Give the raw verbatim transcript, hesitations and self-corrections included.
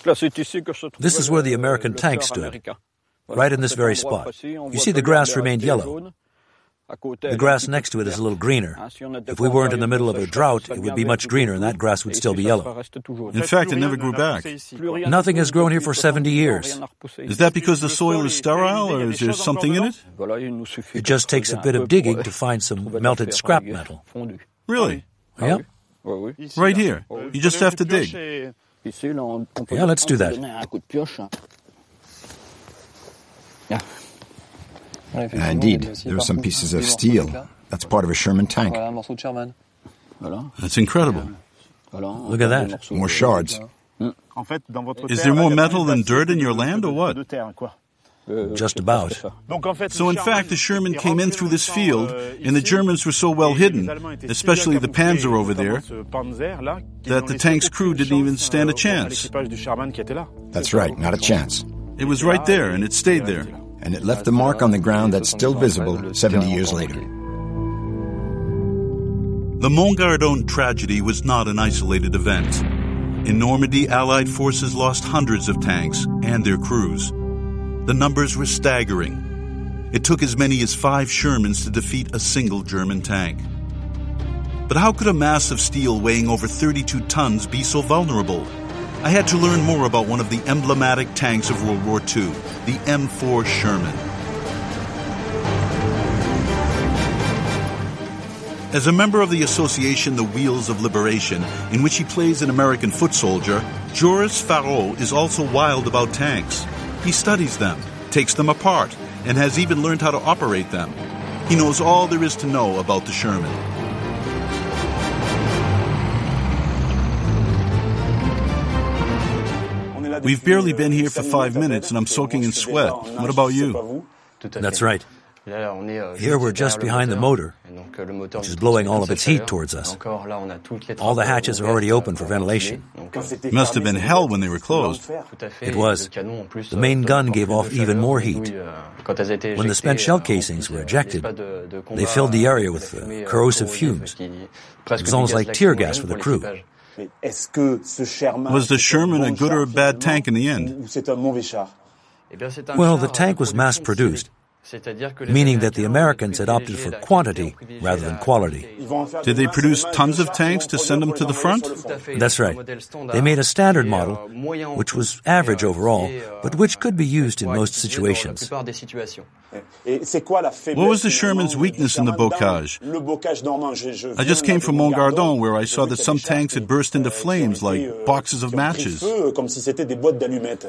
This is where the American tank stood, right in this very spot. You see the grass remained yellow. The grass next to it is a little greener. If we weren't in the middle of a drought, it would be much greener and that grass would still be yellow. In fact, it never grew back. Nothing has grown here for seventy years. Is that because the soil is sterile, or is there something in it? It just takes a bit of digging to find some melted scrap metal. Really? Yeah? Right here. You just have to dig. Yeah, let's do that. Uh, indeed, there are some pieces of steel. That's part of a Sherman tank. That's incredible. Look at that. More shards. Is there more metal than dirt in your land, or what? Just about. So in fact, the Sherman came in through this field, and the Germans were so well hidden, especially the Panzer over there, that the tank's crew didn't even stand a chance. That's right, not a chance. It was right there, and it stayed there. And it left a mark on the ground that's still visible seventy years later. The Montgardon tragedy was not an isolated event. In Normandy, Allied forces lost hundreds of tanks and their crews. The numbers were staggering. It took as many as five Shermans to defeat a single German tank. But how could a mass of steel weighing over thirty-two tons be so vulnerable? I had to learn more about one of the emblematic tanks of World War Two, the M four Sherman. As a member of the association The Wheels of Liberation, in which he plays an American foot soldier, Joris Farreau is also wild about tanks. He studies them, takes them apart, and has even learned how to operate them. He knows all there is to know about the Sherman. We've barely been here for five minutes and I'm soaking in sweat. What about you? That's right. Here we're just behind the motor, which is blowing all of its heat towards us. All the hatches are already open for ventilation. It must have been hell when they were closed. It was. The main gun gave off even more heat. When the spent shell casings were ejected, they filled the area with uh, corrosive fumes. It was almost like tear gas for the crew. Was the Sherman a good or a bad tank in the end? Well, the tank was mass-produced, meaning that the Americans had opted for quantity rather than quality. Did they produce tons of tanks to send them to the front? That's right. They made a standard model, which was average overall, but which could be used in most situations. What was the Sherman's weakness in the bocage? I just came from Montgardon, where I saw that some tanks had burst into flames like boxes of matches.